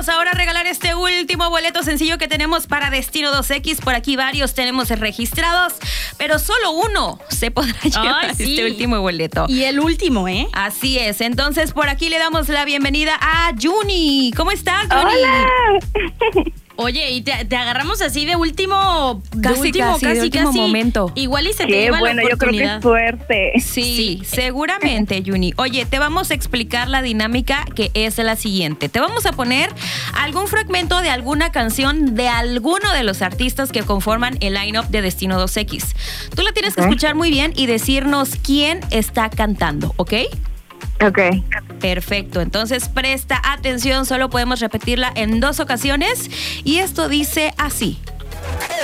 vamos ahora a regalar este último boleto sencillo que tenemos para Destino 2X. Por aquí varios tenemos registrados, pero solo uno se podrá llevar este último boleto. Y el último, ¿eh? Así es. Entonces, por aquí le damos la bienvenida a Juni. ¿Cómo estás, Juni? ¡Hola! Oye, y te agarramos así de último momento. Igual y se te Qué iba bueno, la yo creo que oportunidad. es suerte. Sí, seguramente, Juni. Oye, te vamos a explicar la dinámica, que es la siguiente. Te vamos a poner algún fragmento de alguna canción de alguno de los artistas que conforman el line-up de Destino 2X. Tú la tienes que escuchar muy bien y decirnos quién está cantando, ¿ok? Ok. Perfecto, entonces presta atención, solo podemos repetirla en 2 ocasiones y esto dice así.